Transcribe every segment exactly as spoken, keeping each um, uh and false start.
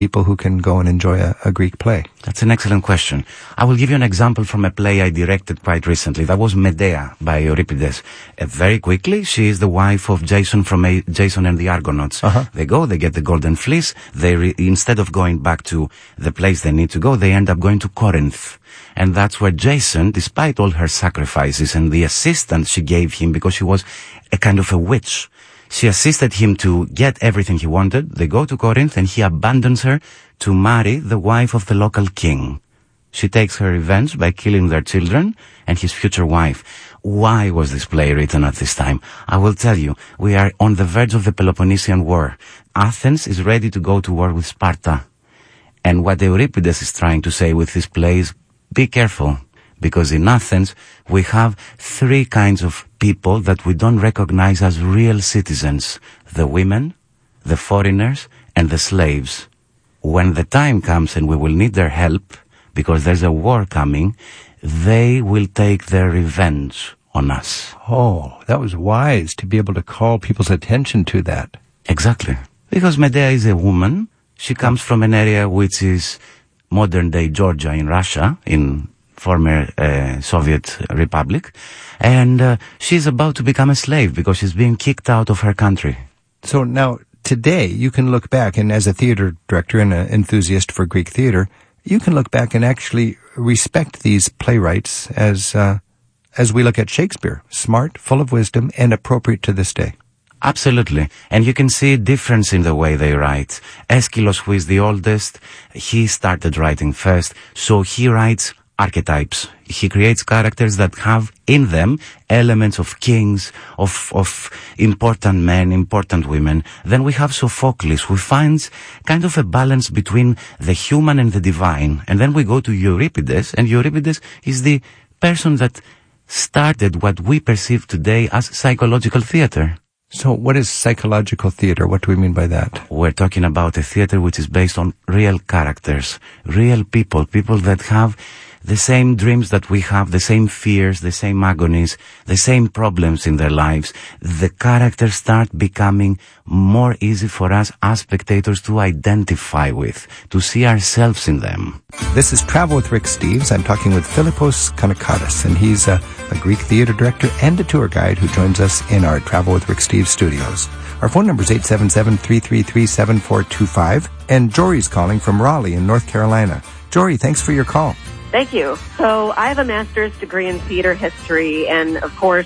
people who can go and enjoy a, a Greek play? That's an excellent question. I will give you an example from a play I directed quite recently. That was Medea by Euripides. Uh, very quickly, she is the wife of Jason from a- Jason and the Argonauts. Uh-huh. They go, they get the golden fleece. They re- instead of going back to the place they need to go, they end up going to Corinth. And that's where Jason, despite all her sacrifices and the assistance she gave him because she was a kind of a witch, she assisted him to get everything he wanted. They go to Corinth and he abandons her to marry the wife of the local king. She takes her revenge by killing their children and his future wife. Why was this play written at this time? I will tell you. We are on the verge of the Peloponnesian War. Athens is ready to go to war with Sparta. And what Euripides is trying to say with this play is, be careful. Because in Athens, we have three kinds of people that we don't recognize as real citizens. The women, the foreigners, and the slaves. When the time comes and we will need their help, because there's a war coming, they will take their revenge on us. Oh, that was wise to be able to call people's attention to that. Exactly. Because Medea is a woman. She comes from an area which is modern-day Georgia in Russia, in former uh, Soviet Republic, and uh, she's about to become a slave because she's being kicked out of her country. So now, today, you can look back, and as a theater director and an enthusiast for Greek theater, you can look back and actually respect these playwrights as uh, as we look at Shakespeare, smart, full of wisdom, and appropriate to this day. Absolutely. And you can see a difference in the way they write. Aeschylus, who is the oldest, he started writing first, so he writes archetypes. He creates characters that have in them elements of kings, of, of important men, important women. Then we have Sophocles, who finds kind of a balance between the human and the divine. And then we go to Euripides, and Euripides is the person that started what we perceive today as psychological theater. So what is psychological theater? What do we mean by that? We're talking about a theater which is based on real characters, real people, people that have the same dreams that we have, the same fears, the same agonies, the same problems in their lives. The characters start becoming more easy for us as spectators to identify with, to see ourselves in them. This is Travel with Rick Steves. I'm talking with Philippos Kanakatis, and he's a, a Greek theater director and a tour guide who joins us in our Travel with Rick Steves studios. Our phone number is eight seven seven, three three three, seven four two five, and Jory's calling from Raleigh in North Carolina. Jory, thanks for your call. Thank you. So I have a master's degree in theater history, and of course,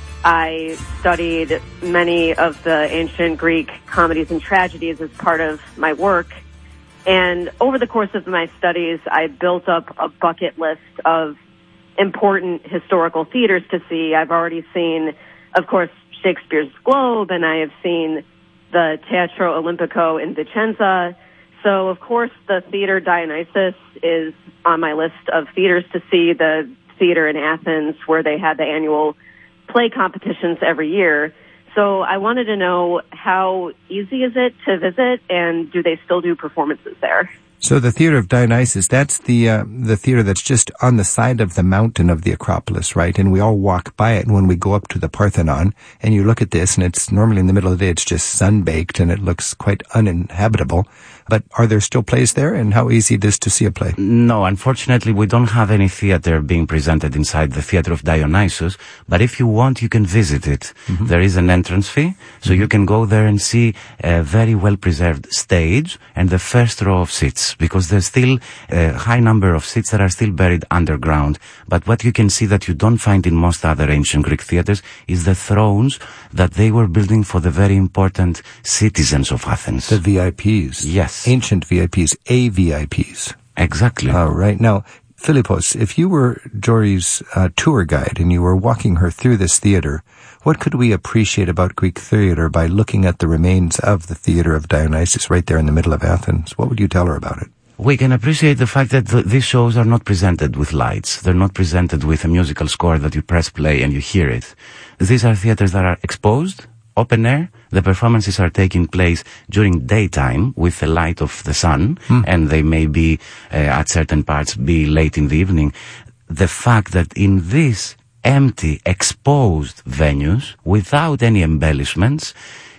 I studied many of the ancient Greek comedies and tragedies as part of my work. And over the course of my studies, I built up a bucket list of important historical theaters to see. I've already seen, of course, Shakespeare's Globe, and I have seen the Teatro Olimpico in Vicenza. So, of course, the Theater Dionysus is on my list of theaters to see, the theater in Athens where they had the annual play competitions every year. So I wanted to know, how easy is it to visit, and do they still do performances there? So the Theater of Dionysus, that's the uh, the theater that's just on the side of the mountain of the Acropolis, right? And we all walk by it. And when we go up to the Parthenon, and you look at this, and it's normally in the middle of the day, it's just sun-baked, and it looks quite uninhabitable. But are there still plays there, and how easy it is to see a play? No, unfortunately, we don't have any theater being presented inside the Theater of Dionysus, but if you want, you can visit it. Mm-hmm. There is an entrance fee, so mm-hmm. you can go there and see a very well-preserved stage and the first row of seats, because there's still a high number of seats that are still buried underground. But what you can see that you don't find in most other ancient Greek theaters is the thrones that they were building for the very important citizens of Athens. The V I Ps. Yes. Ancient V I Ps, A V I Ps. Exactly. All right. Now, Philippos, if you were Jory's uh, tour guide and you were walking her through this theater, what could we appreciate about Greek theater by looking at the remains of the Theater of Dionysus right there in the middle of Athens? What would you tell her about it? We can appreciate the fact that th- these shows are not presented with lights. They're not presented with a musical score that you press play and you hear it. These are theaters that are exposed, open air. The performances are taking place during daytime with the light of the sun, mm. and they may be, uh, at certain parts, be late in the evening. The fact that in these empty, exposed venues, without any embellishments,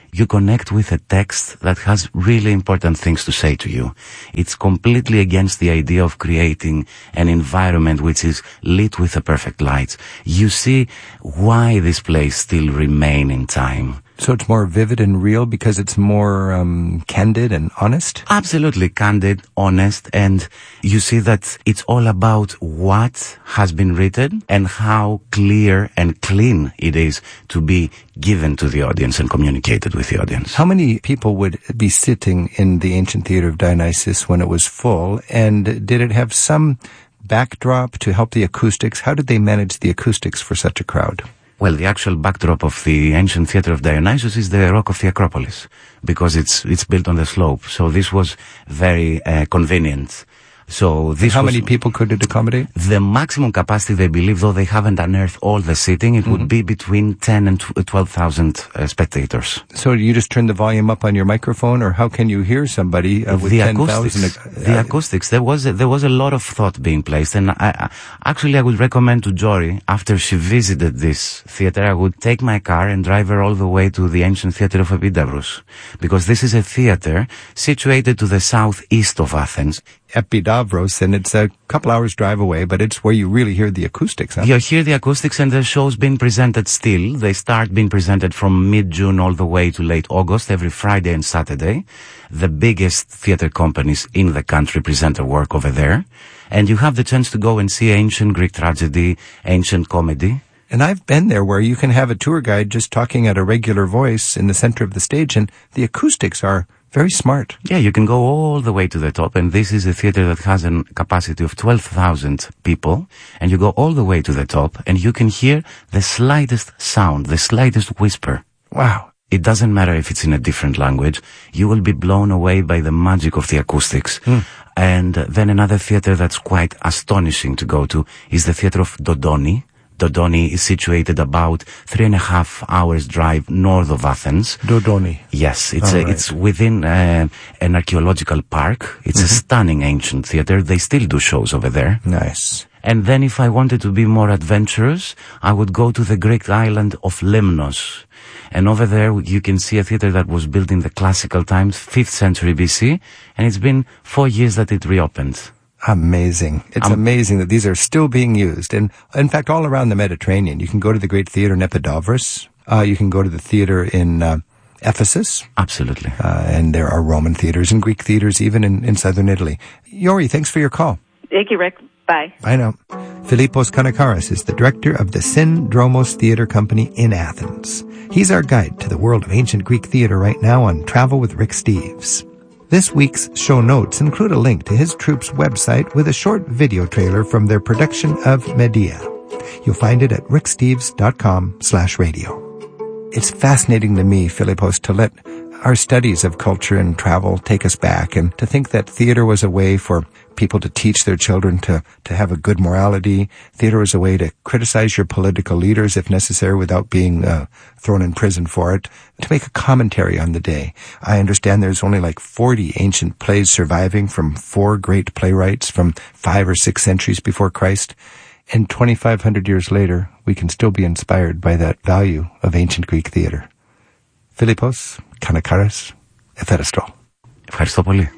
you connect with a text that has really important things to say to you. It's completely against the idea of creating an environment which is lit with the perfect lights. You see why this place still remain in time. So it's more vivid and real because it's more um, candid and honest? Absolutely candid, honest, and you see that it's all about what has been written and how clear and clean it is to be given to the audience and communicated with the audience. How many people would be sitting in the ancient theater of Dionysus when it was full, and did it have some backdrop to help the acoustics? How did they manage the acoustics for such a crowd? Well, the actual backdrop of the ancient theater of Dionysus is the rock of the Acropolis, because it's it's built on the slope. So this was very uh, convenient. So this How was, many people could it accommodate? The maximum capacity, they believe, though they haven't unearthed all the seating, it mm-hmm. would be between ten and twelve thousand uh, spectators. So you just turn the volume up on your microphone, or how can you hear somebody uh, with the ten acoustics, thousand? Uh, the acoustics, there was, a, there was a lot of thought being placed, and I, I, actually I would recommend to Jory, after she visited this theater, I would take my car and drive her all the way to the ancient theater of Epidavros, because this is a theater situated to the southeast of Athens. Epidavros, and it's a couple hours drive away, but it's where you really hear the acoustics, huh? You hear the acoustics, and the show's been presented still. They start being presented from mid-June all the way to late August, every Friday and Saturday. The biggest theater companies in the country present their work over there. And you have the chance to go and see ancient Greek tragedy, ancient comedy. And I've been there where you can have a tour guide just talking at a regular voice in the center of the stage, and the acoustics are very smart. Yeah, you can go all the way to the top, and this is a theater that has a capacity of twelve thousand people, and you go all the way to the top, and you can hear the slightest sound, the slightest whisper. Wow. It doesn't matter if it's in a different language. You will be blown away by the magic of the acoustics. Mm. And then another theater that's quite astonishing to go to is the theater of Dodoni. Dodoni is situated about three and a half hours drive north of Athens. Dodoni. Yes, it's oh, a, right. it's within uh, an archaeological park. It's mm-hmm. a stunning ancient theater. They still do shows over there. Nice. And then if I wanted to be more adventurous, I would go to the Greek island of Lemnos. And over there you can see a theater that was built in the classical times, fifth century B C, and it's been four years that it reopened. Amazing. It's um, amazing that these are still being used. And in fact, all around the Mediterranean, you can go to the great theater in Epidavros. Uh, you can go to the theater in uh, Ephesus. Absolutely. Uh, and there are Roman theaters and Greek theaters even in, in southern Italy. Yori, thanks for your call. Thank you, Rick. Bye. I know. Philippos Kanakaris is the director of the Syndromos Theater Company in Athens. He's our guide to the world of ancient Greek theater right now on Travel with Rick Steves. This week's show notes include a link to his troupe's website with a short video trailer from their production of Medea. You'll find it at ricksteves.com slash radio. It's fascinating to me, Philippos, to let our studies of culture and travel take us back, and to think that theater was a way for people to teach their children to, to have a good morality. Theater was a way to criticize your political leaders if necessary without being uh, thrown in prison for it, to make a commentary on the day. I understand there's only like forty ancient plays surviving from four great playwrights from five or six centuries before Christ. And twenty-five hundred years later, we can still be inspired by that value of ancient Greek theater. Philippos Kanakaris, Ευχαριστώ. Ευχαριστώ πολύ.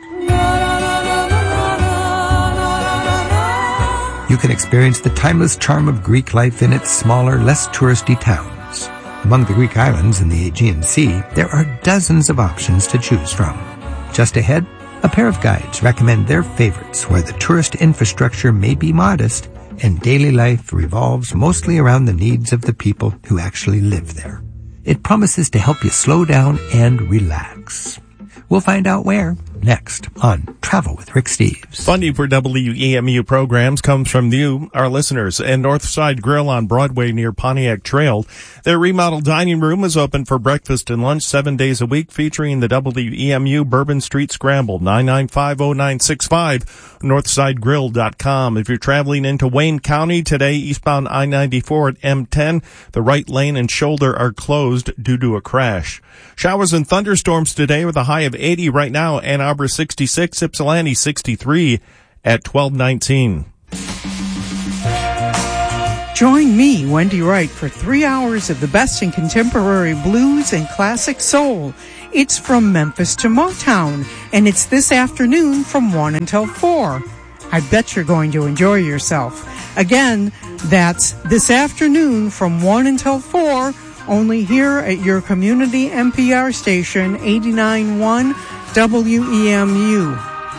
You can experience the timeless charm of Greek life in its smaller, less touristy towns. Among the Greek islands in the Aegean Sea, there are dozens of options to choose from. Just ahead, a pair of guides recommend their favorites where the tourist infrastructure may be modest and daily life revolves mostly around the needs of the people who actually live there. It promises to help you slow down and relax. We'll find out where next on Travel with Rick Steves. Funding for W E M U programs comes from you, our listeners, and Northside Grill on Broadway near Pontiac Trail. Their remodeled dining room is open for breakfast and lunch seven days a week, featuring the W E M U Bourbon Street Scramble, nine nine five oh nine six five, northside grill dot com. If you're traveling into Wayne County today, eastbound I ninety-four at M ten, the right lane and shoulder are closed due to a crash. Showers and thunderstorms today with a high of eighty right now, Ann Arbor sixty-six, Ypsilanti sixty-three at twelve nineteen. Join me, Wendy Wright, for three hours of the best in contemporary blues and classic soul. It's From Memphis to Motown, and it's this afternoon from one until four. I bet you're going to enjoy yourself. Again, that's this afternoon from one until four, only here at your community N P R station, eighty-nine point one W E M U.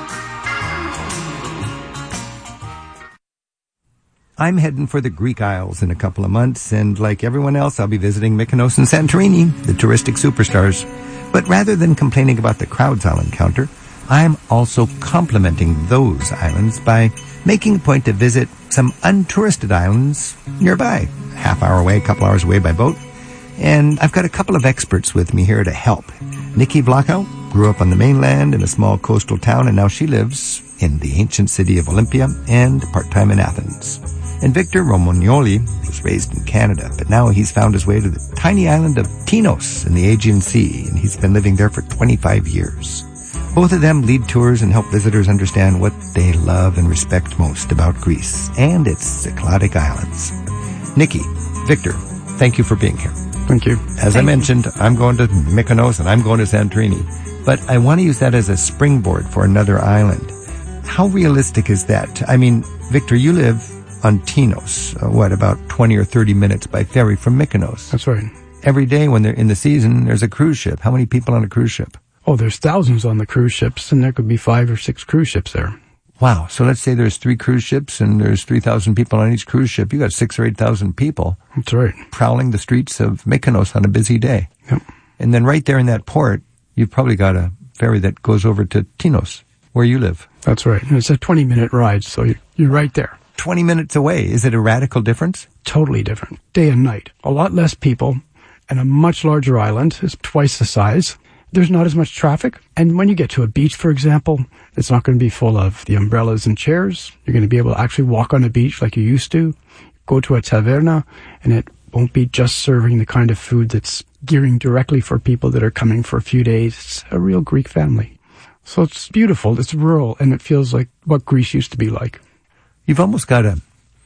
I'm heading for the Greek Isles in a couple of months, and like everyone else, I'll be visiting Mykonos and Santorini, the touristic superstars. But rather than complaining about the crowds I'll encounter, I'm also complimenting those islands by making a point to visit some untouristed islands nearby, a half hour away, a couple hours away by boat. And I've got a couple of experts with me here to help. Nikki Vlachau grew up on the mainland in a small coastal town, and now she lives in the ancient city of Olympia and part-time in Athens. And Victor Romagnoli was raised in Canada, but now he's found his way to the tiny island of Tinos in the Aegean Sea, and he's been living there for twenty-five years. Both of them lead tours and help visitors understand what they love and respect most about Greece and its Cycladic islands. Nikki, Victor, thank you for being here. Thank you. As thank I mentioned, you. I'm going to Mykonos and I'm going to Santorini, but I want to use that as a springboard for another island. How realistic is that? I mean, Victor, you live on Tinos, uh, what, about twenty or thirty minutes by ferry from Mykonos. That's right. Every day when they're in the season, there's a cruise ship. How many people on a cruise ship? Oh, there's thousands on the cruise ships, and there could be five or six cruise ships there. Wow. So let's say there's three cruise ships, and there's three thousand people on each cruise ship. You got six or eight thousand people. That's right. Prowling the streets of Mykonos on a busy day. Yep. And then right there in that port, you've probably got a ferry that goes over to Tinos, where you live. That's right. And it's a twenty-minute ride, so you're, you're right there. twenty minutes away. Is it a radical difference? Totally different. Day and night. A lot less people and a much larger island. It's twice the size. There's not as much traffic. And when you get to a beach, for example, it's not going to be full of the umbrellas and chairs. You're going to be able to actually walk on the beach like you used to. Go to a taverna, and it won't be just serving the kind of food that's gearing directly for people that are coming for a few days. It's a real Greek family. So it's beautiful. It's rural, and it feels like what Greece used to be like. You've almost got a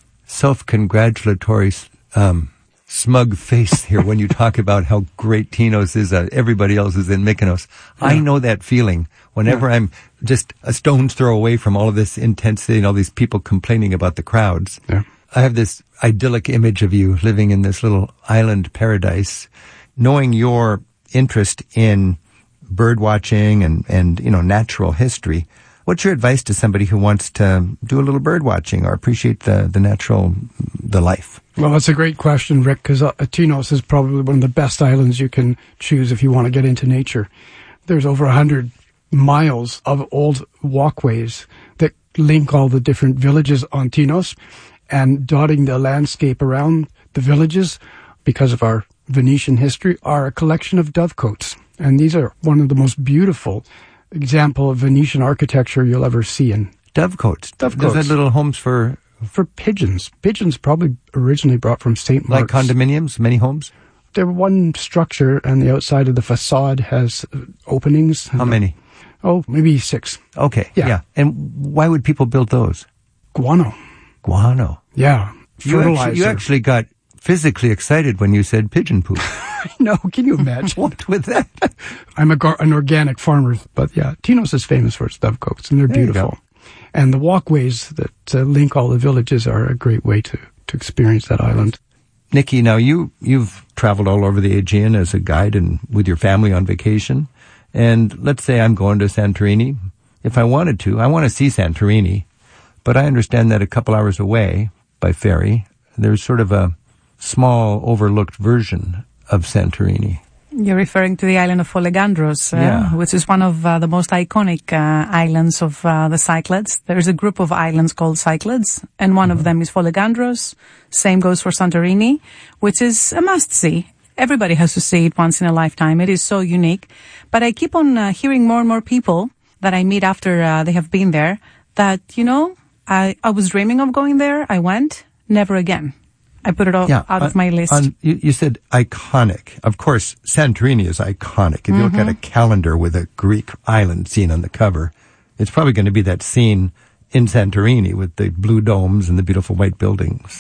self-congratulatory, um, smug face here when you talk about how great Tinos is. Uh, everybody else is in Mykonos. Yeah. I know that feeling whenever yeah. I'm just a stone's throw away from all of this intensity and all these people complaining about the crowds. Yeah. I have this idyllic image of you living in this little island paradise, knowing your interest in bird watching and, and, you know, natural history. What's your advice to somebody who wants to do a little bird watching or appreciate the, the natural, the life? Well, that's a great question, Rick, because uh, Tinos is probably one of the best islands you can choose if you want to get into nature. There's over a hundred miles of old walkways that link all the different villages on Tinos, and dotting the landscape around the villages, because of our Venetian history, are a collection of dovecotes. And these are one of the most beautiful example of Venetian architecture you'll ever see. In dovecotes. Dovecotes. Those are little homes for for pigeons. Pigeons probably originally brought from Saint Mark's. Like condominiums, many homes? They're one structure, and the outside of the facade has openings. How many? Oh, maybe six. Okay. Yeah. yeah. And why would people build those? Guano. Guano. Yeah. You actually, you actually got physically excited when you said pigeon poop. No, can you imagine? What with that? I'm a gar- an organic farmer, but yeah, Tinos is famous for its dovecotes, and they're there beautiful. And the walkways that uh, link all the villages are a great way to, to experience that island. Nikki, now you, you've traveled all over the Aegean as a guide and with your family on vacation. And let's say I'm going to Santorini. If I wanted to, I want to see Santorini, but I understand that a couple hours away by ferry, there's sort of a small overlooked version of Santorini. You're referring to the island of Folegandros, uh, yeah. which is one of uh, the most iconic uh, islands of uh, the Cyclades. There's a group of islands called Cyclades, and one mm-hmm. of them is Folegandros. Same goes for Santorini, which is a must-see. Everybody has to see it once in a lifetime. It is so unique. But I keep on uh, hearing more and more people that I meet after uh, they have been there that, you know, I, I was dreaming of going there. I went. Never again. I put it all yeah, out on, of my list. On, you, you said iconic. Of course, Santorini is iconic. If mm-hmm. you look at a calendar with a Greek island scene on the cover, it's probably going to be that scene in Santorini with the blue domes and the beautiful white buildings.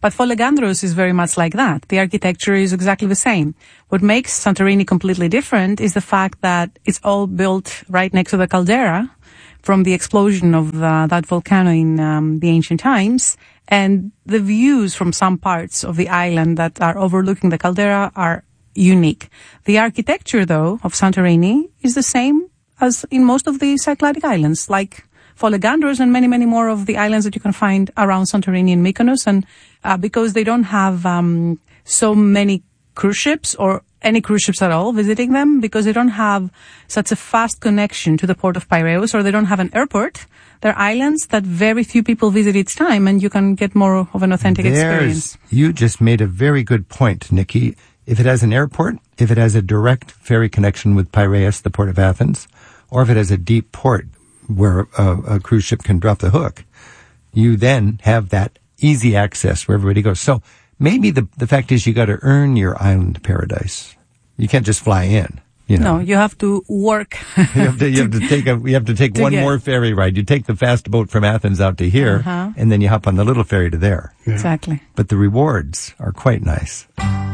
But Folegandros is very much like that. The architecture is exactly the same. What makes Santorini completely different is the fact that it's all built right next to the caldera from the explosion of uh, that volcano in um, the ancient times. And the views from some parts of the island that are overlooking the caldera are unique. The architecture, though, of Santorini is the same as in most of the Cycladic islands, like Folegandros and many, many more of the islands that you can find around Santorini and Mykonos. And uh, because they don't have um, so many cruise ships or any cruise ships at all visiting them, because they don't have such a fast connection to the port of Piraeus, or they don't have an airport, they're islands that very few people visit each time, and you can get more of an authentic There's, experience. You just made a very good point, Nikki. If it has an airport, if it has a direct ferry connection with Piraeus, the port of Athens, or if it has a deep port where a, a cruise ship can drop the hook, you then have that easy access where everybody goes. So maybe the the fact is you got to earn your island paradise. You can't just fly in. You know? No, you have to work. you have to you have to take a you have to take to one get. more ferry ride. You take the fast boat from Athens out to here, Uh-huh. and then you hop on the little ferry to there. Yeah. Exactly. But the rewards are quite nice.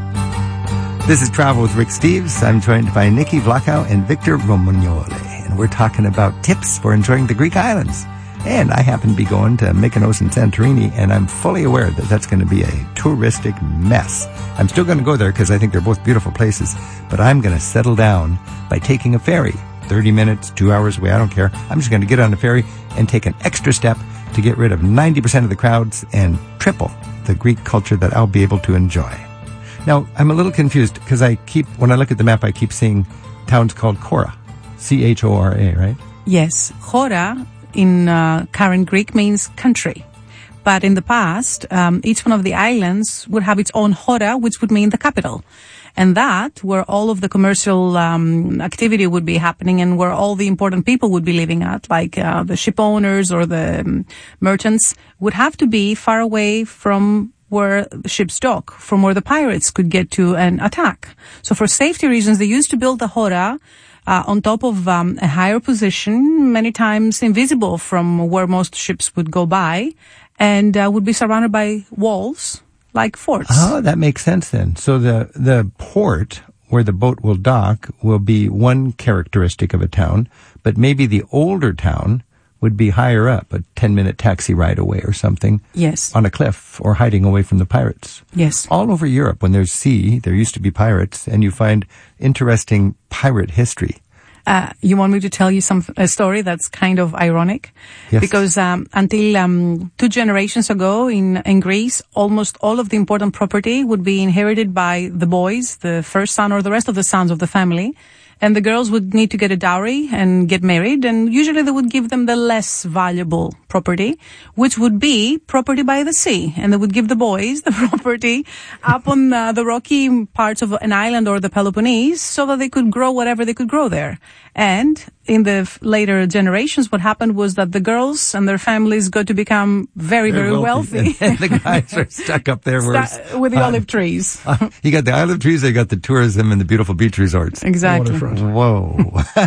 This is Travel with Rick Steves. I'm joined by Nikki Vlachau and Victor Romagnoli, and we're talking about tips for enjoying the Greek islands. And I happen to be going to Mykonos and Santorini, and I'm fully aware that that's going to be a touristic mess. I'm still going to go there because I think they're both beautiful places, but I'm going to settle down by taking a ferry. thirty minutes, two hours away, I don't care. I'm just going to get on a ferry and take an extra step to get rid of ninety percent of the crowds and triple the Greek culture that I'll be able to enjoy. Now, I'm a little confused because I keep, when I look at the map, I keep seeing towns called Chora. C H O R A, right? Yes. Chora in uh, current Greek means country. But in the past, um, each one of the islands would have its own chora, which would mean the capital. And that, where all of the commercial um, activity would be happening and where all the important people would be living at, like uh, the ship owners or the um, merchants, would have to be far away from where the ships dock, from where the pirates could get to and attack. So for safety reasons, they used to build the chora Uh, on top of um, a higher position, many times invisible from where most ships would go by, and uh, would be surrounded by walls like forts. Oh, that makes sense then. So the, the port where the boat will dock will be one characteristic of a town, but maybe the older town would be higher up, a ten-minute taxi ride away or something. Yes. On a cliff or hiding away from the pirates. Yes. All over Europe, when there's sea, there used to be pirates, and you find interesting pirate history. Uh, you want me to tell you some a story that's kind of ironic? Yes. Because um, until um, two generations ago in, in Greece, almost all of the important property would be inherited by the boys, the first son or the rest of the sons of the family. And the girls would need to get a dowry and get married, and usually they would give them the less valuable property, which would be property by the sea. And they would give the boys the property up on uh, the rocky parts of an island or the Peloponnese so that they could grow whatever they could grow there. And in the f- later generations, what happened was that the girls and their families got to become very, very, very wealthy. wealthy. And the guys are stuck up there where, Sta- with the uh, olive trees. Uh, you got the olive trees, you got the tourism and the beautiful beach resorts. Exactly. Waterfront. Whoa.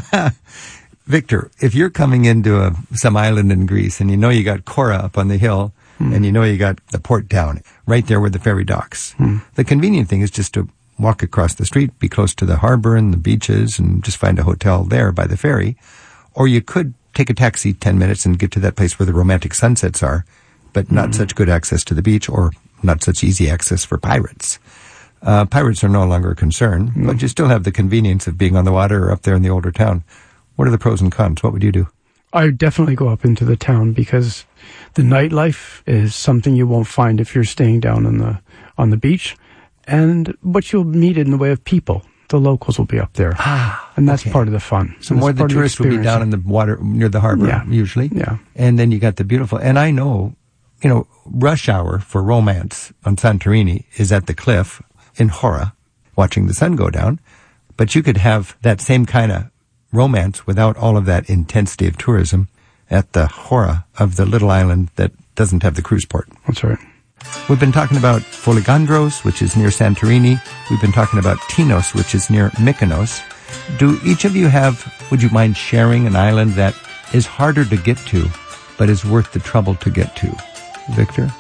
Victor, if you're coming into a, some island in Greece and you know you got Chora up on the hill hmm. and you know you got the port down right there where the ferry docks, hmm. the convenient thing is just to walk across the street, be close to the harbor and the beaches and just find a hotel there by the ferry. Or you could take a taxi ten minutes and get to that place where the romantic sunsets are, but not hmm. such good access to the beach or not such easy access for pirates. Uh, pirates are no longer a concern, mm. but you still have the convenience of being on the water or up there in the older town. What are the pros and cons? What would you do? I would definitely go up into the town because the nightlife is something you won't find if you're staying down on the on the beach. And what you'll meet in the way of people, the locals will be up there. Ah, and that's okay. part of the fun. So more the tourists will be down in the water near the harbor, yeah. usually. Yeah. And then you got the beautiful, and I know, you know, rush hour for romance on Santorini is at the cliff in Chora, watching the sun go down. But you could have that same kind of romance without all of that intensity of tourism at the Chora of the little island that doesn't have the cruise port. That's right. We've been talking about Folegandros, which is near Santorini. We've been talking about Tinos, which is near Mykonos. Do each of you have, would you mind sharing an island that is harder to get to, but is worth the trouble to get to? Victor?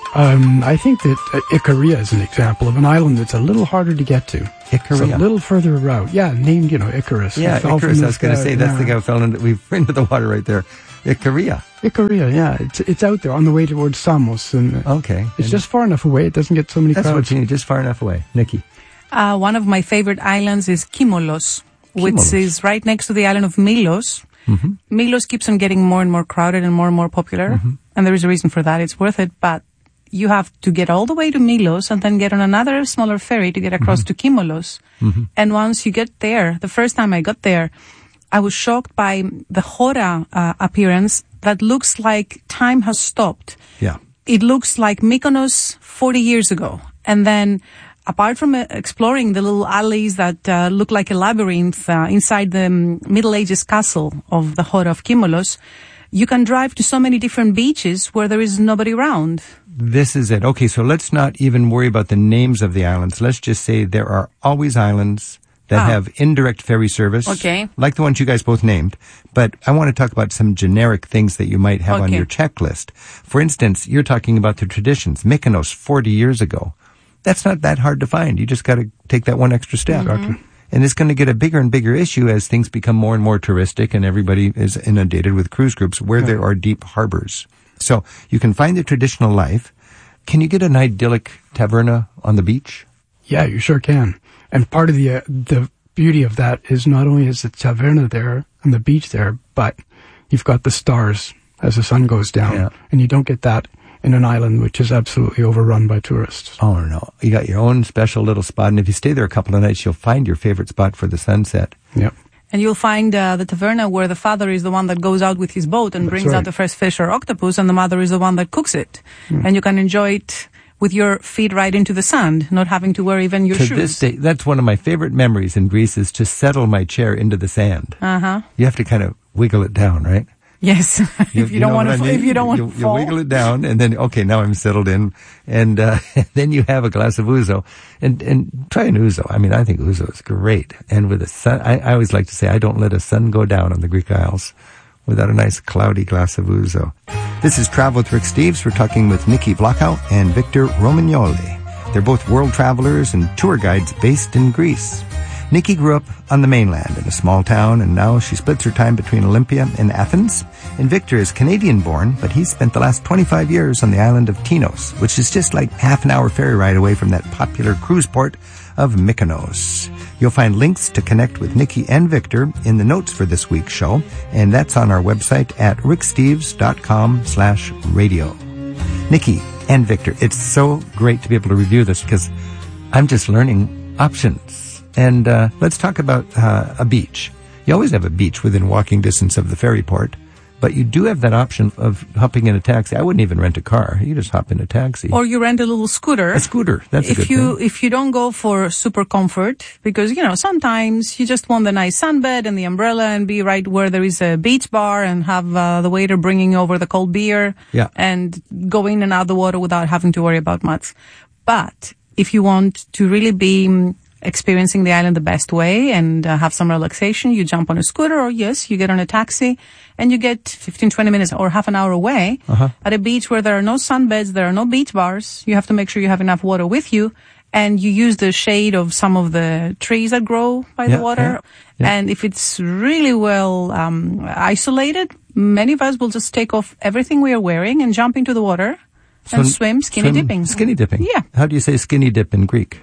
Um, I think that uh, Ikaria is an example of an island that's a little harder to get to. Ikaria. It's a little further out. Yeah, named, you know, Icarus. Yeah, He fell Icarus. from I was the going to sky. say, that's yeah. the guy who fell into, we went into the water right there. Ikaria. Ikaria, yeah. It's it's out there on the way towards Samos. And uh, Okay. it's And just far enough away. It doesn't get so many that's crowds. what you need, just far enough away. Nikki. Uh, one of my favorite islands is Kimolos, which Kimolos. is right next to the island of Milos. Mm-hmm. Milos keeps on getting more and more crowded and more and more popular, Mm-hmm. and there is a reason for that. It's worth it, but you have to get all the way to Milos and then get on another smaller ferry to get across Mm-hmm. to Kimolos. Mm-hmm. And once you get there, the first time I got there, I was shocked by the Hora uh, appearance that looks like time has stopped. Yeah. It looks like Mykonos forty years ago. And then, apart from uh, exploring the little alleys that uh, look like a labyrinth uh, inside the um, Middle Ages castle of the Hora of Kimolos, you can drive to so many different beaches where there is nobody around. This is it. Okay, so let's not even worry about the names of the islands. Let's just say there are always islands that Ah. have indirect ferry service. Okay. Like the ones you guys both named. But I want to talk about some generic things that you might have on Okay. your checklist. For instance, you're talking about the traditions. Mykonos, forty years ago. That's not that hard to find. You just got to take that one extra step. Mm-hmm. And it's going to get a bigger and bigger issue as things become more and more touristic and everybody is inundated with cruise groups where there are deep harbors. So you can find the traditional life. Can you get an idyllic taverna on the beach? Yeah, you sure can. And part of the uh, the beauty of that is not only is the taverna there and the beach there, but you've got the stars as the sun goes down. Yeah. And you don't get that in an island which is absolutely overrun by tourists. Oh, no. You got your own special little spot. And if you stay there a couple of nights, you'll find your favorite spot for the sunset. Yep. And you'll find uh, the taverna where the father is the one that goes out with his boat and That's brings right. out the fresh fish or octopus, and the mother is the one that cooks it. Hmm. And you can enjoy it with your feet right into the sand, not having to wear even your To shoes. this day, that's one of my favorite memories in Greece is to settle my chair into the sand. Uh-huh. You have to kind of wiggle it down, right? Yes. if you, don't know want what to, I mean? if you don't want you, to you fall. wiggle it down, and then okay, now I'm settled in, and uh, then you have a glass of ouzo, and and try an ouzo. I mean, I think ouzo is great, and with a sun, I, I always like to say I don't let a sun go down on the Greek Isles without a nice cloudy glass of ouzo. This is Travel with Rick Steves. We're talking with Nikki Vlachau and Victor Romagnoli. They're both world travelers and tour guides based in Greece. Nikki grew up on the mainland in a small town, and now she splits her time between Olympia and Athens. And Victor is Canadian-born, but he's spent the last twenty-five years on the island of Tinos, which is just like half an hour ferry ride away from that popular cruise port of Mykonos. You'll find links to connect with Nikki and Victor in the notes for this week's show, and that's on our website at ricksteves.com slash radio. Nikki and Victor, it's so great to be able to review this because I'm just learning options. And uh, let's talk about uh, a beach. You always have a beach within walking distance of the ferry port, but you do have that option of hopping in a taxi. I wouldn't even rent a car. You just hop in a taxi. Or you rent a little scooter. A scooter. That's a if good you thing. if you don't go for super comfort, because you know sometimes you just want the nice sunbed and the umbrella and be right where there is a beach bar and have uh, the waiter bringing over the cold beer Yeah. and go in and out the water without having to worry about much. But if you want to really be mm, experiencing the island the best way and uh, have some relaxation, you jump on a scooter, or yes, you get on a taxi and you get fifteen, twenty minutes or half an hour away Uh-huh. at a beach where there are no sunbeds, there are no beach bars. You have to make sure you have enough water with you, and you use the shade of some of the trees that grow by Yeah, the water. yeah, yeah. And if it's really well um, isolated, many of us will just take off everything we are wearing and jump into the water and swim skinny swim dipping. Skinny dipping. Yeah. How do you say skinny dip in Greek?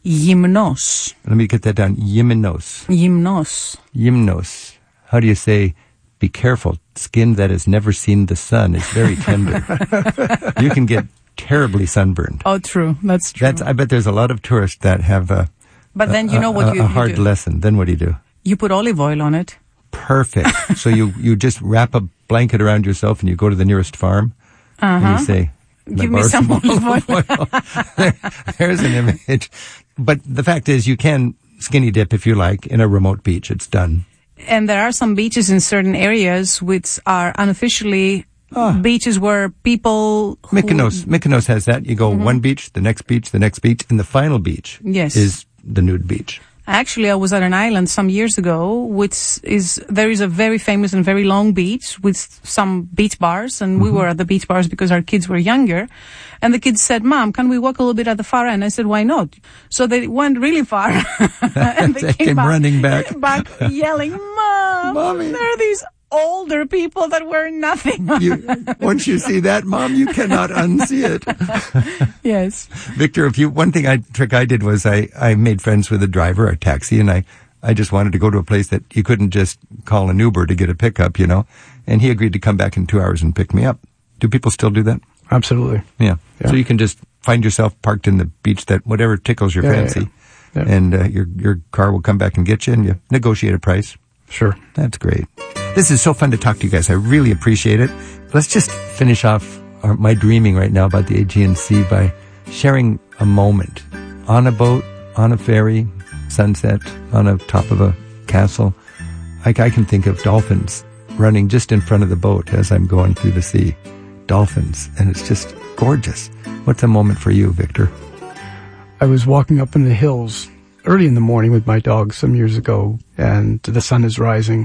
Gymnos. Let me get that down. Yimnos. Gymnos. Yimnos. How do you say, be careful, skin that has never seen the sun is very tender. You can get terribly sunburned. Oh, true. That's true. That's. I bet there's a lot of tourists that have a, but then you a, know what a, you, a you hard do. lesson. Then what do you do? You put olive oil on it. Perfect. So you, you just wrap a blanket around yourself and you go to the nearest farm and you say, Give me some olive oil. there, there's an image. But the fact is, you can skinny dip if you like in a remote beach. It's done. And there are some beaches in certain areas which are unofficially Ah. beaches where people who, Mykonos. Mykonos has that. You go one beach, the next beach, the next beach, and the final beach Yes. is the nude beach. Actually, I was at an island some years ago, which is, there is a very famous and very long beach with some beach bars, and mm-hmm. we were at the beach bars because our kids were younger. And the kids said, Mom, can we walk a little bit at the far end? I said, why not? So they went really far. And they, they came, came back, running back. back yelling, Mom, Mommy. There are these older people that wear nothing. You, once you see that, Mom, you cannot unsee it. Yes. Victor, if you, one thing I, trick I did was I, I made friends with a driver, a taxi, and I, I just wanted to go to a place that you couldn't just call an Uber to get a pickup, you know, and he agreed to come back in two hours and pick me up. Do people still do that? Absolutely. Yeah. Yeah. So you can just find yourself parked in the beach that whatever tickles your Yeah, fancy, yeah, yeah. and uh, your, your car will come back and get you, and you negotiate a price. Sure. That's great. This is so fun to talk to you guys. I really appreciate it. Let's just finish off our, my dreaming right now about the Aegean Sea by sharing a moment on a boat, on a ferry, sunset, on a top of a castle. I, I can think of dolphins running just in front of the boat as I'm going through the sea. Dolphins. And it's just gorgeous. What's a moment for you, Victor? I was walking up in the hills early in the morning with my dog some years ago, and the sun is rising,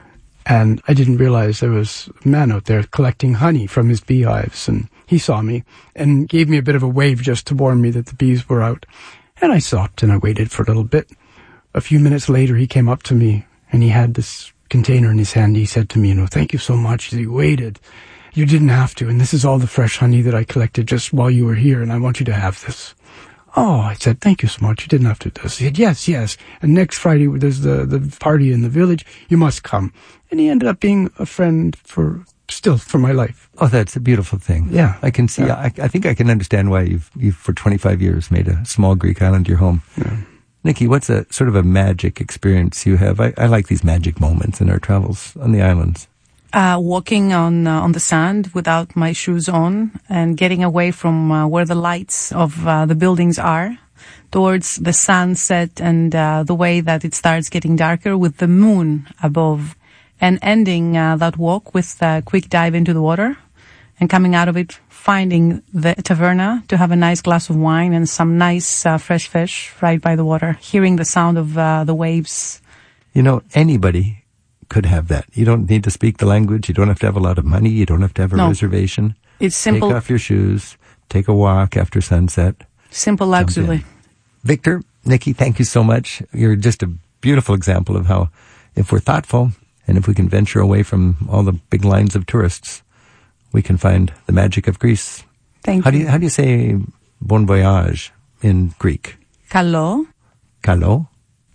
and I didn't realize there was a man out there collecting honey from his beehives, and he saw me and gave me a bit of a wave just to warn me that the bees were out. And I stopped and I waited for a little bit. A few minutes later, he came up to me and he had this container in his hand. He said to me, you know, thank you so much. You waited. You didn't have to. And this is all the fresh honey that I collected just while you were here, and I want you to have this. Oh, I said, thank you so much. You didn't have to do this. He said, yes, yes. And next Friday, there's the, the party in the village. You must come. And he ended up being a friend for, still, for my life. Oh, that's a beautiful thing. Yeah. I can see, Yeah. I, I think I can understand why you've, you've, for twenty-five years, made a small Greek island your home. Yeah. Nikki, what's a sort of a magic experience you have? I, I like these magic moments in our travels on the islands. Uh, walking on uh, on the sand without my shoes on and getting away from uh, where the lights of uh, the buildings are towards the sunset and uh, the way that it starts getting darker with the moon above, and ending uh, that walk with a quick dive into the water and coming out of it finding the taverna to have a nice glass of wine and some nice uh, fresh fish right by the water, hearing the sound of uh, the waves. You know, anybody could have that. You don't need to speak the language. You don't have to have a lot of money. You don't have to have a No. reservation. It's simple, Take off your shoes. Take a walk after sunset. simple Jump luxury. in. Victor, Nikki, thank you so much. You're just a beautiful example of how, if we're thoughtful and if we can venture away from all the big lines of tourists, we can find the magic of Greece. Thank How do you. you, how do you say bon voyage in Greek? Καλό Καλό?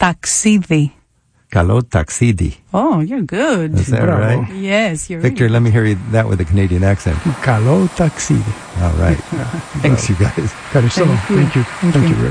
ταξίδι. Καλό taxidi. Oh, you're good. Is that Bravo. right? Yes, you're Victor, really let me hear you that with a Canadian accent. Καλό ταξίδι. All right. Thanks, you guys. Ευχαριστώ. Thank you. Thank you. Thank Thank you. you, Rick.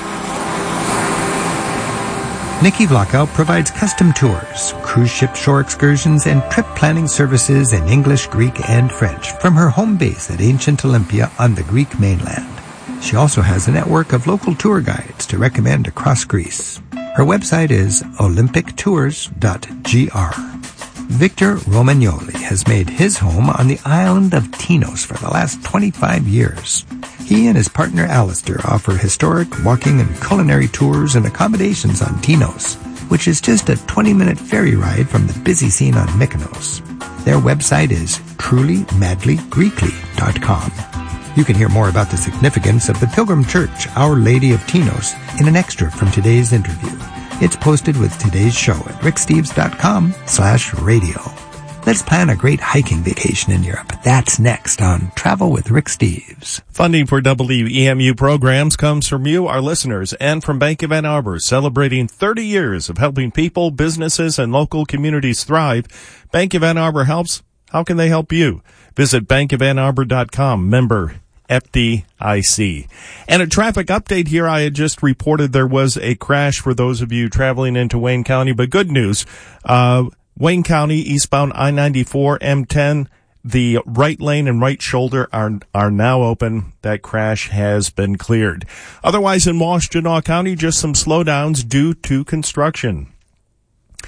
Nikki Vlachau provides custom tours, cruise ship shore excursions, and trip planning services in English, Greek, and French from her home base at ancient Olympia on the Greek mainland. She also has a network of local tour guides to recommend across Greece. Her website is olympic tours dot g r. Victor Romagnoli has made his home on the island of Tinos for the last twenty-five years. He and his partner Alistair offer historic walking and culinary tours and accommodations on Tinos, which is just a twenty-minute ferry ride from the busy scene on Mykonos. Their website is truly madly greekly dot com. You can hear more about the significance of the Pilgrim Church, Our Lady of Tinos, in an extra from today's interview. It's posted with today's show at ricksteves.com slash radio. Let's plan a great hiking vacation in Europe. That's next on Travel with Rick Steves. Funding for W E M U programs comes from you, our listeners, and from Bank of Ann Arbor, celebrating thirty years of helping people, businesses, and local communities thrive. Bank of Ann Arbor helps. How can they help you? Visit bank of ann arbor dot com, member F D I C. And a traffic update here. I had just reported there was a crash for those of you traveling into Wayne County, but good news. Uh, Wayne County, eastbound I ninety-four, M ten, the right lane and right shoulder are are now open. That crash has been cleared. Otherwise, in Washtenaw County, just some slowdowns due to construction.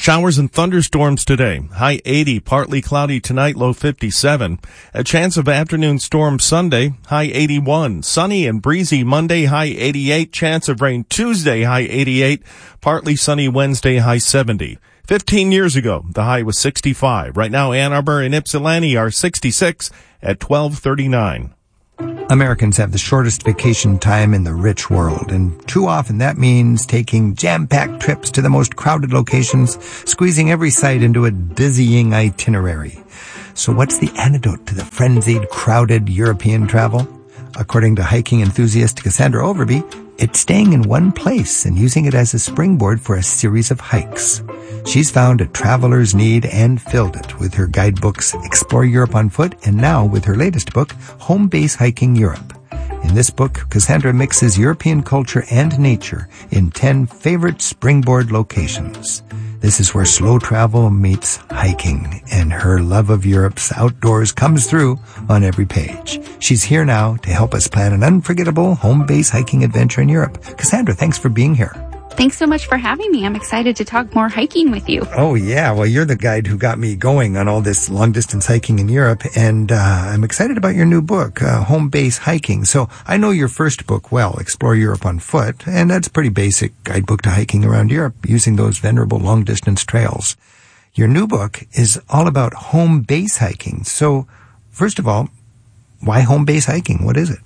Showers and thunderstorms today. High eighty, partly cloudy tonight, low fifty-seven. A chance of afternoon storms Sunday, high eighty-one. Sunny and breezy Monday, high eighty-eight. Chance of rain Tuesday, high eighty-eight. Partly sunny Wednesday, high seventy. Fifteen years ago, the high was sixty-five. Right now, Ann Arbor and Ypsilanti are sixty-six at twelve thirty-nine. Americans have the shortest vacation time in the rich world, and too often that means taking jam-packed trips to the most crowded locations, squeezing every site into a dizzying itinerary. So what's the antidote to the frenzied, crowded European travel? According to hiking enthusiast Cassandra Overby, it's staying in one place and using it as a springboard for a series of hikes. She's found a traveler's need and filled it with her guidebooks Explore Europe on Foot and now with her latest book, Home Base Hiking Europe. In this book, Cassandra mixes European culture and nature in ten favorite springboard locations. This is where slow travel meets hiking, and her love of Europe's outdoors comes through on every page. She's here now to help us plan an unforgettable home base hiking adventure in Europe. Cassandra, thanks for being here. Thanks so much for having me. I'm excited to talk more hiking with you. Oh, yeah. Well, you're the guide who got me going on all this long-distance hiking in Europe, and uh, I'm excited about your new book, uh, Home Base Hiking. So I know your first book well, Explore Europe on Foot, and that's a pretty basic guidebook to hiking around Europe using those venerable long-distance trails. Your new book is all about home base hiking. So, first of all, why home base hiking? What is it?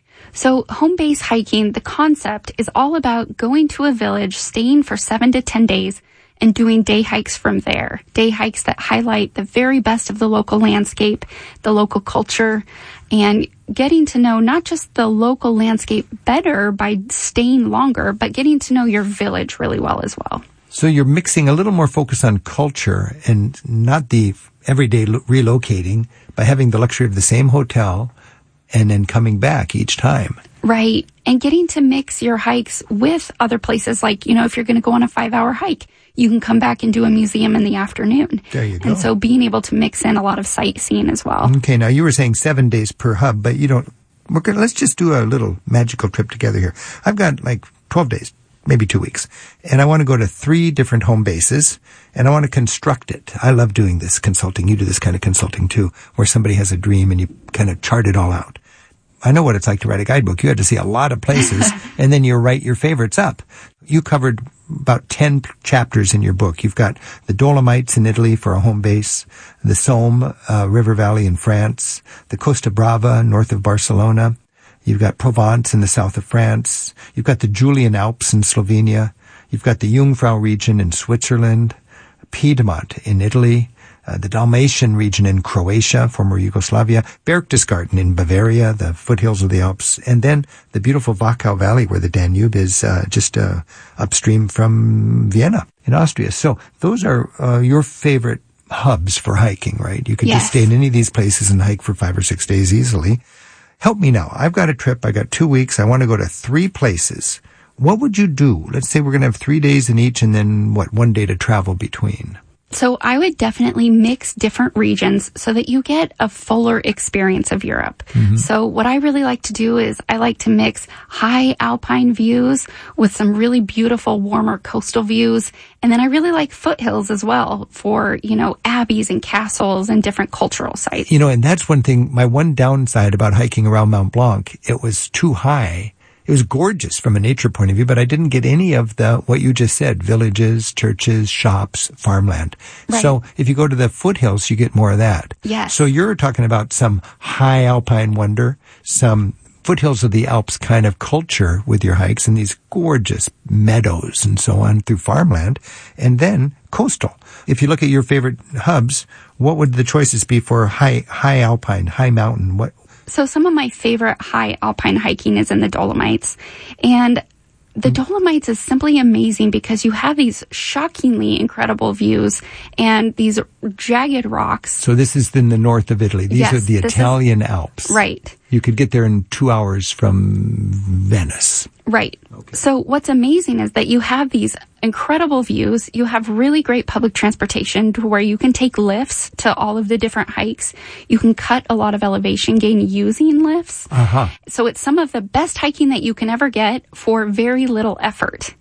So home base hiking, the concept is all about going to a village, staying for seven to ten days, and doing day hikes from there. Day hikes that highlight the very best of the local landscape, the local culture, and getting to know not just the local landscape better by staying longer, but getting to know your village really well as well. So you're mixing a little more focus on culture and not the everyday lo- relocating by having the luxury of the same hotel and then coming back each time. Right. And getting to mix your hikes with other places, like, you know, if you're going to go on a five-hour hike, you can come back and do a museum in the afternoon. There you go. And so being able to mix in a lot of sightseeing as well. Okay, now you were saying seven days per hub, but you don't... We're gonna, let's just do a little magical trip together here. I've got like twelve days, maybe two weeks, and I want to go to three different home bases, and I want to construct it. I love doing this consulting. You do this kind of consulting too, where somebody has a dream and you kind of chart it all out. I know what it's like to write a guidebook. You had to see a lot of places, and then you write your favorites up. You covered about ten chapters in your book. You've got the Dolomites in Italy for a home base, the Somme uh, River Valley in France, the Costa Brava north of Barcelona. You've got Provence in the south of France. You've got the Julian Alps in Slovenia. You've got the Jungfrau region in Switzerland, Piedmont in Italy, Uh, the Dalmatian region in Croatia, former Yugoslavia, Berchtesgaden in Bavaria, the foothills of the Alps, and then the beautiful Wachau Valley where the Danube is uh, just uh, upstream from Vienna in Austria. So those are uh, your favorite hubs for hiking, right? You could Yes. just stay in any of these places and hike for five or six days easily. Help me now. I've got a trip. I got two weeks. I want to go to three places. What would you do? Let's say we're going to have three days in each and then, what, one day to travel between. So I would definitely mix different regions so that you get a fuller experience of Europe. Mm-hmm. So what I really like to do is I like to mix high alpine views with some really beautiful, warmer coastal views. And then I really like foothills as well for, you know, abbeys and castles and different cultural sites. You know, and that's one thing, my one downside about hiking around Mont Blanc, it was too high. It was gorgeous from a nature point of view, but I didn't get any of the, what you just said, villages, churches, shops, farmland. Right. So if you go to the foothills, you get more of that. Yes. So you're talking about some high alpine wonder, some foothills of the Alps kind of culture with your hikes and these gorgeous meadows and so on through farmland, and then coastal. If you look at your favorite hubs, what would the choices be for high, high alpine, high mountain? What? So some of my favorite high alpine hiking is in the Dolomites. And the Dolomites is simply amazing because you have these shockingly incredible views and these jagged rocks. So this is in the north of Italy. These Yes, are the this Italian is- Alps. Right. You could get there in two hours from Venice. Right. Okay. So what's amazing is that you have these incredible views. You have really great public transportation to where you can take lifts to all of the different hikes. You can cut a lot of elevation gain using lifts. Uh-huh. So it's some of the best hiking that you can ever get for very little effort.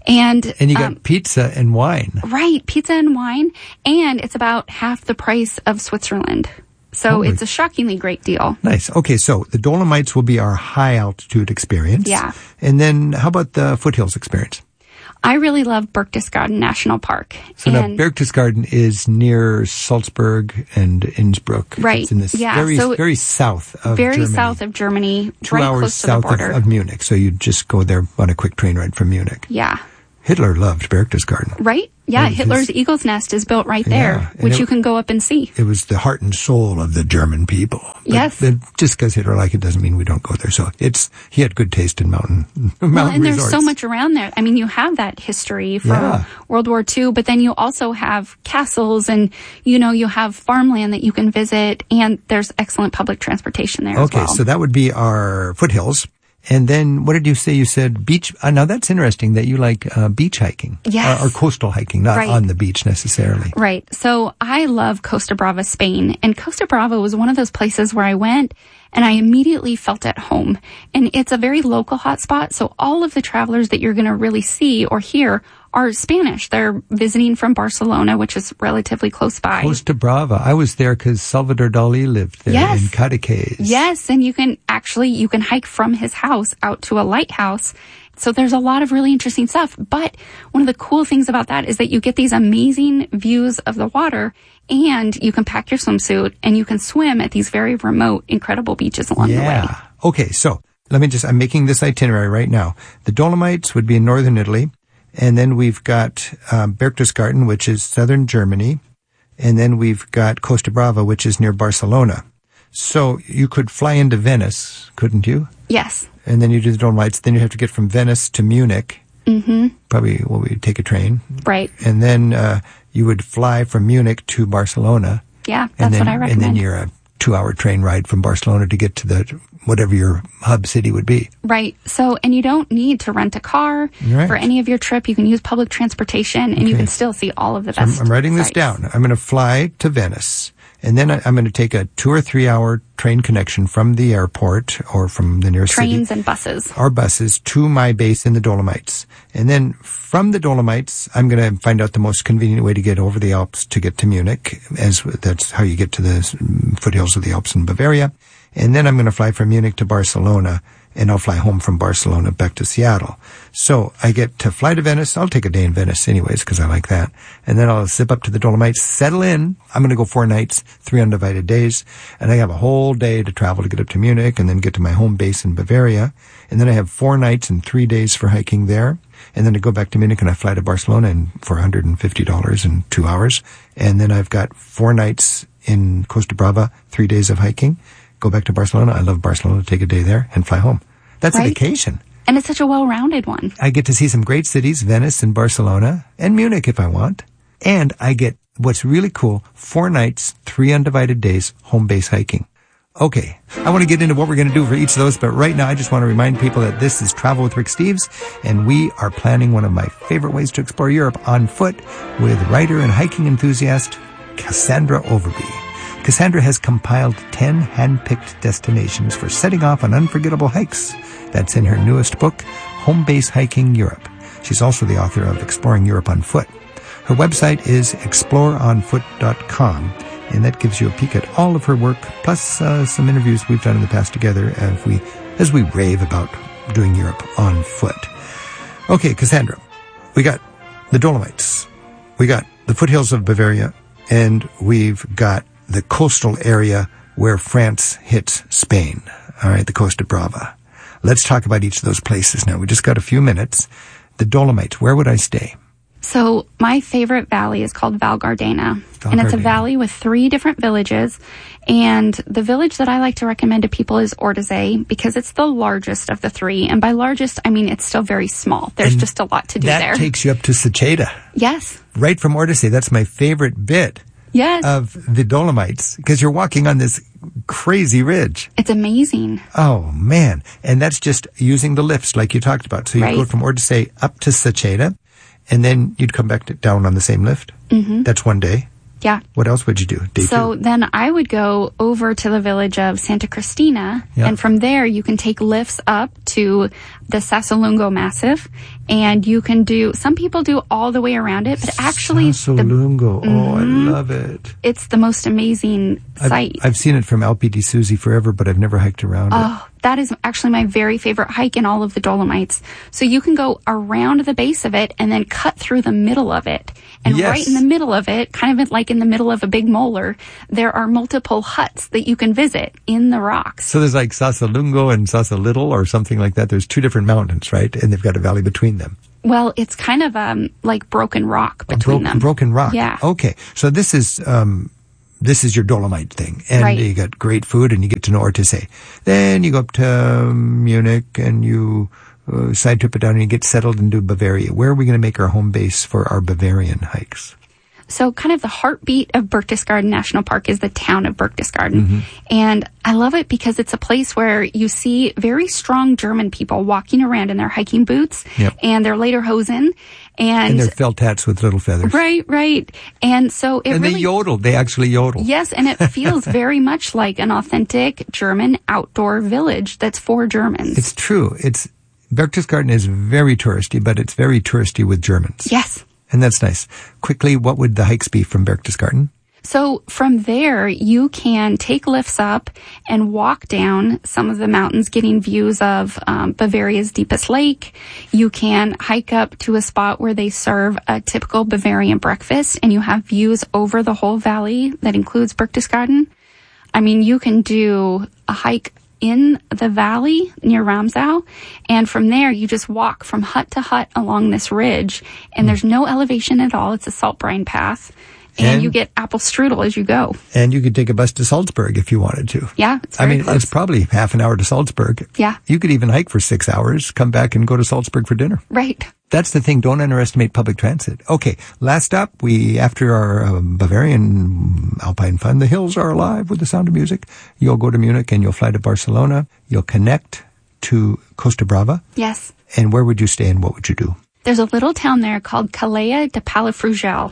And, and you got um, pizza and wine. Right, pizza and wine. And it's about half the price of Switzerland. So Holy. It's a shockingly great deal. Nice. Okay, so the Dolomites will be our high altitude experience. Yeah. And then how about the foothills experience? I really love Berchtesgaden National Park. So and now Berchtesgaden is near Salzburg and Innsbruck. Right. It's in this yeah. very, so very south of very Germany. south of Germany, Two right hours close to the south of, border. of Munich. So you just go there on a quick train ride from Munich. Yeah. Hitler loved Berchtesgaden. Right? Yeah, Right, Hitler's his- Eagle's Nest is built right there, Yeah, and which it- you can go up and see. It was the heart and soul of the German people. But, Yes. but just because Hitler liked it doesn't mean we don't go there. So it's he had good taste in mountain mountain Well, and there's resorts. so much around there. I mean, you have that history from Yeah. World War Two, but then you also have castles and, you know, you have farmland that you can visit, and there's excellent public transportation there as Okay, well. so that would be our foothills. And then what did you say? You said beach. Uh, now that's interesting that you like uh, beach hiking. Yes. Or, or coastal hiking, not Right. on the beach necessarily. Right. So I love Costa Brava, Spain. And Costa Brava was one of those places where I went and I immediately felt at home. And it's a very local hotspot. So all of the travelers that you're going to really see or hear are Spanish. They're visiting from Barcelona, which is relatively close by. Costa Brava. I was there because Salvador Dali lived there Yes. in Cadaqués. Yes. And you can actually, you can hike from his house out to a lighthouse. So there's a lot of really interesting stuff. But one of the cool things about that is that you get these amazing views of the water, and you can pack your swimsuit and you can swim at these very remote, incredible beaches along the way. Yeah. Okay, so let me just, I'm making this itinerary right now. The Dolomites would be in northern Italy. And then we've got um, Berchtesgaden, which is southern Germany. And then we've got Costa Brava, which is near Barcelona. So you could fly into Venice, couldn't you? Yes. And then you do the Dolomites. Then you have to get from Venice to Munich. Mm-hmm. Probably, well, we'd take a train. Right. And then uh, you would fly from Munich to Barcelona. Yeah, that's and then, what I recommend. And then you're a two-hour train ride from Barcelona to get to the whatever your hub city would be. Right. So, and you don't need to rent a car Right. for any of your trip. You can use public transportation, and you Okay. can still see all of the So I'm, best I'm writing this sites. down. I'm going to fly to Venice. And then I, I'm going to take a two or three hour train connection from the airport or from the nearest Trains city. and buses. Or buses to my base in the Dolomites. And then from the Dolomites, I'm going to find out the most convenient way to get over the Alps to get to Munich, as that's how you get to the foothills of the Alps in Bavaria. And then I'm going to fly from Munich to Barcelona, and I'll fly home from Barcelona back to Seattle. So I get to fly to Venice. I'll take a day in Venice anyways, because I like that. And then I'll zip up to the Dolomites, settle in. I'm going to go four nights, three undivided days. And I have a whole day to travel to get up to Munich and then get to my home base in Bavaria. And then I have four nights and three days for hiking there. And then I go back to Munich and I fly to Barcelona and for one hundred fifty dollars in two hours. And then I've got four nights in Costa Brava, three days of hiking. Go back to Barcelona. I love Barcelona. Take a day there and fly home. That's Right. a vacation. And it's such a well-rounded one. I get to see some great cities, Venice and Barcelona and Munich if I want. And I get what's really cool, four nights, three undivided days, home base hiking. Okay, I want to get into what we're going to do for each of those, but right now I just want to remind people that this is Travel with Rick Steves, and we are planning one of my favorite ways to explore Europe on foot with writer and hiking enthusiast Cassandra Overby. Cassandra has compiled ten hand-picked destinations for setting off on unforgettable hikes. That's in her newest book, Home Base Hiking Europe. She's also the author of Exploring Europe on Foot. Her website is explore on foot dot com, and that gives you a peek at all of her work, plus uh, some interviews we've done in the past together as we, as we rave about doing Europe on foot. Okay, Cassandra, we got the Dolomites, we got the foothills of Bavaria, and we've got the coastal area where France hits Spain. All right, the Costa Brava. Let's talk about each of those places now. We just got a few minutes. The Dolomites, where would I stay? So my favorite valley is called Val Gardena. Val And it's a Gardena. valley with three different villages. And the village that I like to recommend to people is Ortizay, because it's the largest of the three. And by largest, I mean it's still very small. There's And just a lot to do that there. takes you up to Secheda. Yes. Right from Ortizay. That's my favorite bit Yes. of the Dolomites, because you're walking on this crazy ridge. It's amazing. Oh, man. And that's just using the lifts like you talked about. So you Right. go from Ortizay up to Secheda, and then you'd come back to, down on the same lift. Mm-hmm. That's one day. Yeah. What else would you do? Day So two? then I would go over to the village of Santa Cristina, Yeah. and from there you can take lifts up to the Sasalungo Massif, and you can do, some people do all the way around it, but actually... Sasalungo, the, oh, mm-hmm, I love it. It's the most amazing site. I've, I've seen it from Alpe di Susi forever, but I've never hiked around oh, it. That is actually my very favorite hike in all of the Dolomites. So you can go around the base of it and then cut through the middle of it. And yes. right in the middle of it, kind of like in the middle of a big molar, there are multiple huts that you can visit in the rocks. So there's like Sasalungo and Sasalittle or something like that. There's two different mountains, right? And they've got a valley between them. Well, it's kind of um like broken rock between bro- them. Broken rock. Yeah. Okay. So this is um this is your Dolomite thing, and right. you got great food, and you get to know Ortisei. Then you go up to um, Munich, and you uh, side trip it down, and you get settled into Bavaria. Where are we going to make our home base for our Bavarian hikes? So kind of the heartbeat of Berchtesgaden National Park is the town of Berchtesgaden. Mm-hmm. And I love it because it's a place where you see very strong German people walking around in their hiking boots yep. and their lederhosen. And, and their felt hats with little feathers. Right, right. And so it And really, they yodel. They actually yodel. Yes, and it feels very much like an authentic German outdoor village that's for Germans. It's true. It's Berchtesgaden is very touristy, but it's very touristy with Germans. Yes. And that's nice. Quickly, what would the hikes be from Berchtesgaden? So from there, you can take lifts up and walk down some of the mountains, getting views of um, Bavaria's deepest lake. You can hike up to a spot where they serve a typical Bavarian breakfast, and you have views over the whole valley that includes Berchtesgaden. I mean, you can do a hike in the valley near Ramsau, and from there you just walk from hut to hut along this ridge, and there's no elevation at all. It's a salt brine path, and, and you get apple strudel as you go. And you could take a bus to Salzburg if you wanted to. Yeah, it's very I mean, close. It's probably half an hour to Salzburg. Yeah. You could even hike for six hours, come back and go to Salzburg for dinner. Right. That's the thing. Don't underestimate public transit. Okay, last up, we, after our uh, Bavarian Alpine Fun, the hills are alive with the sound of music. You'll go to Munich and you'll fly to Barcelona. You'll connect to Costa Brava. Yes. And where would you stay and what would you do? There's a little town there called Calella de Palafrugell.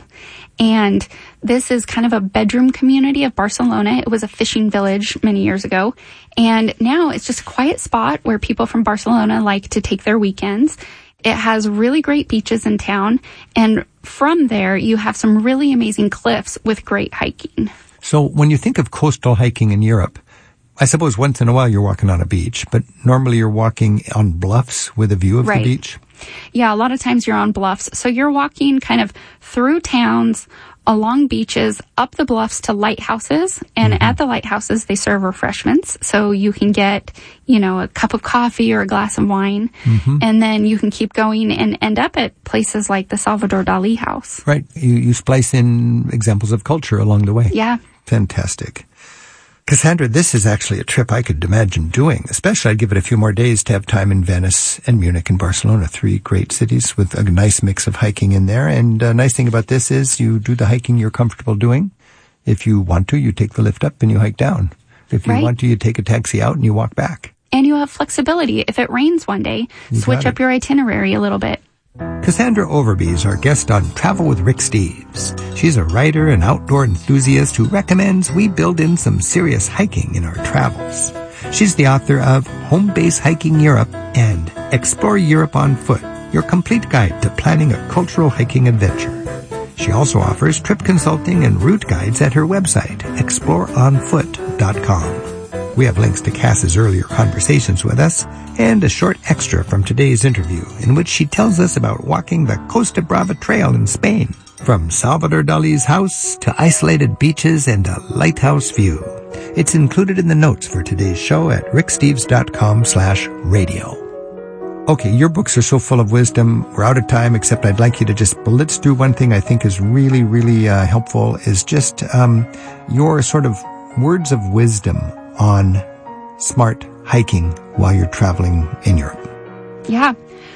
And this is kind of a bedroom community of Barcelona. It was a fishing village many years ago. And now it's just a quiet spot where people from Barcelona like to take their weekends. It has really great beaches in town. And from there, you have some really amazing cliffs with great hiking. So when you think of coastal hiking in Europe, I suppose once in a while you're walking on a beach, but normally you're walking on bluffs with a view of right. the beach. Yeah, a lot of times you're on bluffs. So you're walking kind of through towns, along beaches, up the bluffs to lighthouses. And mm-hmm. at the lighthouses, they serve refreshments. So you can get, you know, a cup of coffee or a glass of wine. Mm-hmm. And then you can keep going and end up at places like the Salvador Dali house. Right. You, you splice in examples of culture along the way. Yeah. Fantastic. Cassandra, this is actually a trip I could imagine doing. Especially, I'd give it a few more days to have time in Venice and Munich and Barcelona, three great cities with a nice mix of hiking in there. And a nice thing about this is you do the hiking you're comfortable doing. If you want to, you take the lift up and you hike down. If you right. want to, you take a taxi out and you walk back. And you have flexibility. If it rains one day, you switch up your itinerary a little bit. Cassandra Overby is our guest on Travel with Rick Steves. She's a writer and outdoor enthusiast who recommends we build in some serious hiking in our travels. She's the author of Home Base Hiking Europe and Explore Europe on Foot, your complete guide to planning a cultural hiking adventure. She also offers trip consulting and route guides at her website, explore on foot dot com. We have links to Cass's earlier conversations with us and a short extra from today's interview in which she tells us about walking the Costa Brava Trail in Spain, from Salvador Dali's house to isolated beaches and a lighthouse view. It's included in the notes for today's show at ricksteves.com slash radio. Okay, your books are so full of wisdom. We're out of time, except I'd like you to just blitz through one thing I think is really, really uh, helpful is just um, your sort of words of wisdom on smart hiking while you're traveling in Europe. Yeah.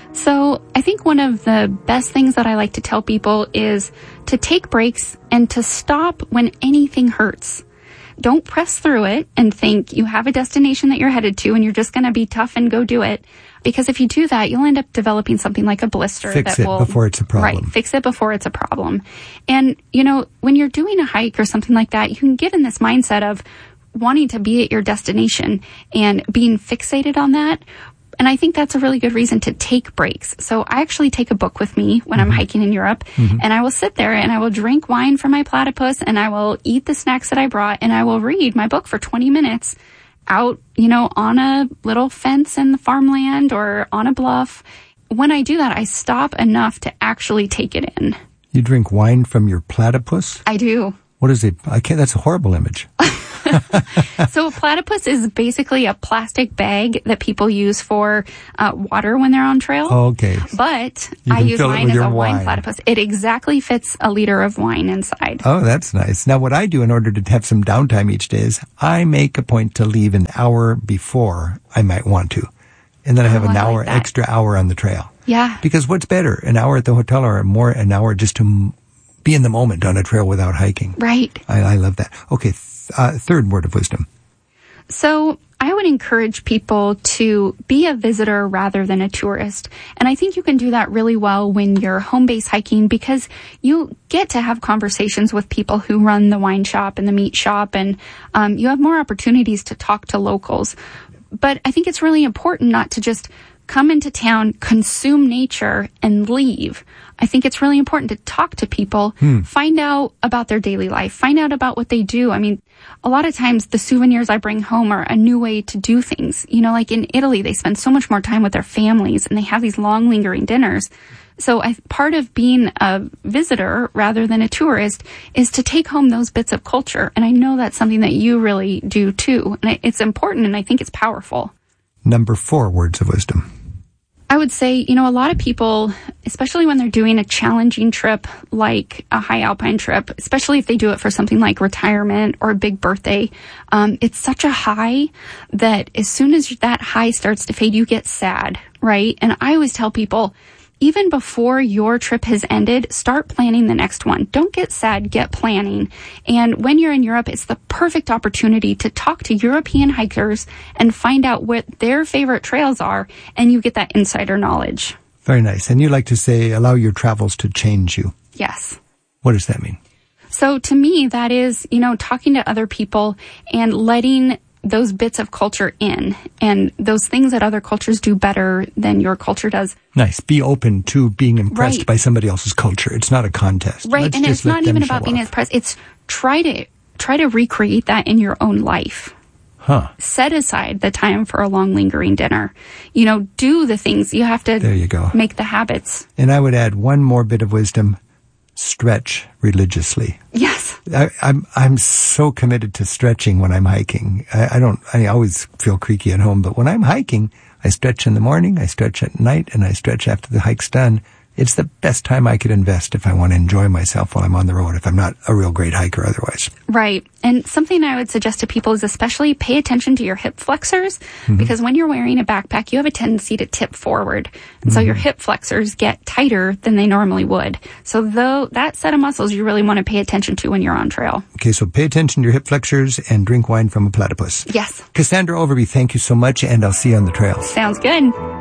So I think one of the best things that I like to tell people is to take breaks and to stop when anything hurts. Don't press through it and think you have a destination that you're headed to and you're just going to be tough and go do it. Because if you do that, you'll end up developing something like a blister. Fix that it will, before it's a problem. Right. Fix it before it's a problem. And, you know, when you're doing a hike or something like that, you can get in this mindset of wanting to be at your destination and being fixated on that. And I think that's a really good reason to take breaks. So I actually take a book with me when mm-hmm. I'm hiking in Europe, mm-hmm. and I will sit there and I will drink wine from my platypus, and I will eat the snacks that I brought, and I will read my book for twenty minutes out, you know, on a little fence in the farmland or on a bluff. When I do that, I stop enough to actually take it in. You drink wine from your platypus? I do. What is it? I can't, that's a horrible image. So a platypus is basically a plastic bag that people use for uh, water when they're on trail. Oh, okay. But I use mine as a wine. wine platypus. It exactly fits a liter of wine inside. Oh, that's nice. Now, what I do in order to have some downtime each day is I make a point to leave an hour before I might want to. And then I have oh, an I hour, like that. extra hour on the trail. Yeah. Because what's better, an hour at the hotel or more an hour just to m- be in the moment on a trail without hiking? Right. I, I love that. Okay, th- uh, third word of wisdom. So I would encourage people to be a visitor rather than a tourist. And I think you can do that really well when you're home base hiking, because you get to have conversations with people who run the wine shop and the meat shop, and um, you have more opportunities to talk to locals. But I think it's really important not to just come into town, consume nature, and leave. I think it's really important to talk to people, hmm. find out about their daily life, find out about what they do. I mean, a lot of times the souvenirs I bring home are a new way to do things. You know, like in Italy, they spend so much more time with their families and they have these long lingering dinners. So I, part of being a visitor rather than a tourist is to take home those bits of culture. And I know that's something that you really do too. And it's important, and I think it's powerful. Number four, words of wisdom. I would say, you know, a lot of people, especially when they're doing a challenging trip like a high alpine trip, especially if they do it for something like retirement or a big birthday, um, it's such a high that as soon as that high starts to fade, you get sad, right? And I always tell people, even before your trip has ended, start planning the next one. Don't get sad, get planning. And when you're in Europe, it's the perfect opportunity to talk to European hikers and find out what their favorite trails are, and you get that insider knowledge. Very nice. And you like to say, allow your travels to change you. Yes. What does that mean? So to me, that is, you know, talking to other people and letting those bits of culture in, and those things that other cultures do better than your culture does. Nice. Be open to being impressed right. by somebody else's culture. It's not a contest. Right. Let's and it's not even about being impressed. It's try to try to recreate that in your own life. Huh. Set aside the time for a long lingering dinner. You know, do the things. You have to there you go. Make the habits. And I would add one more bit of wisdom. Stretch religiously. Yes. I, I'm I'm so committed to stretching when I'm hiking. I, I don't. I always feel creaky at home, but when I'm hiking, I stretch in the morning, I stretch at night, and I stretch after the hike's done. It's the best time I could invest if I want to enjoy myself while I'm on the road, if I'm not a real great hiker otherwise. Right. And something I would suggest to people is especially pay attention to your hip flexors, mm-hmm. because when you're wearing a backpack, you have a tendency to tip forward. And mm-hmm. so your hip flexors get tighter than they normally would. So though that set of muscles you really want to pay attention to when you're on trail. Okay, so pay attention to your hip flexors and drink wine from a platypus. Yes. Cassandra Overby, thank you so much, and I'll see you on the trails. Sounds good.